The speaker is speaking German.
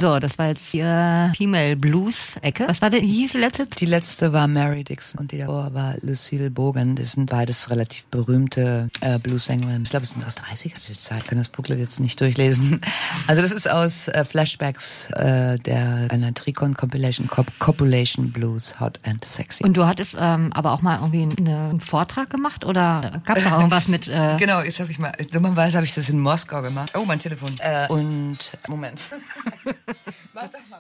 So, das war jetzt die Female Blues-Ecke. Was war denn, wie hieß die letzte? Die letzte war Mary Dixon und die davor war Lucille Bogan. Das sind beides relativ berühmte Blues-Sängerinnen. Ich glaube, es sind aus 30er Zeit. Ich kann das Booklet jetzt nicht durchlesen. Also das ist aus Flashbacks einer Tricon-Compilation, Copulation Blues, Hot and Sexy. Und du hattest aber auch mal irgendwie einen Vortrag gemacht oder gab es da irgendwas mit... Genau, jetzt habe ich mal, dummerweise habe ich das in Moskau gemacht. Oh, mein Telefon. Und, Moment. Was